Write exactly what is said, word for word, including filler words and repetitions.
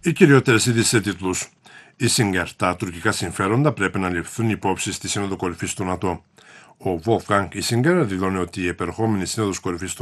Οι κυριότερες ειδήσεις σε τίτλους. Ίσιγκερ, τα τουρκικά συμφέροντα πρέπει να ληφθούν υπόψη στη Σύνοδο Κορυφής του ΝΑΤΟ. Ο Wolfgang Ischinger δηλώνει ότι η επερχόμενη Σύνοδος Κορυφής του